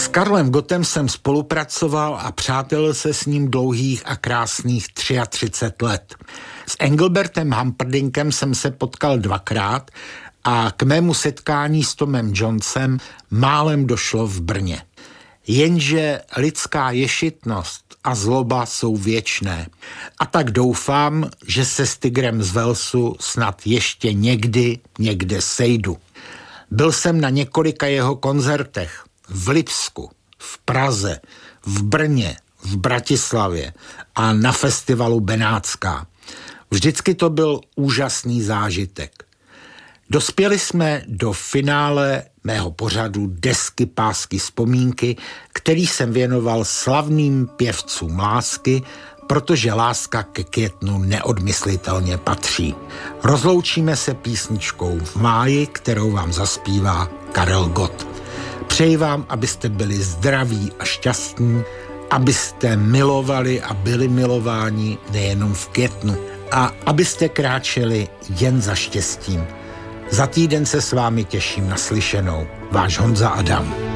S Karlem Gottem jsem spolupracoval a přátelil se s ním dlouhých a krásných 33 let. S Engelbertem Humperdinkem jsem se potkal 2krát a k mému setkání s Tomem Jonesem málem došlo v Brně. Jenže lidská ješitnost a zloba jsou věčné. A tak doufám, že se s Tigrem z Walesu snad ještě někde sejdu. Byl jsem na několika jeho koncertech v Lipsku, v Praze, v Brně, v Bratislavě a na festivalu Benátská. Vždycky to byl úžasný zážitek. Dospěli jsme do finále mého pořadu Desky, pásky, vzpomínky, který jsem věnoval slavným pěvcům lásky, protože láska ke květnu neodmyslitelně patří. Rozloučíme se písničkou V máji, kterou vám zaspívá Karel Gott. Přeji vám, abyste byli zdraví a šťastní, abyste milovali a byli milováni nejenom v květnu a abyste kráčeli jen za štěstím. Za týden se s vámi těším na slyšenou. Váš Honza Adam.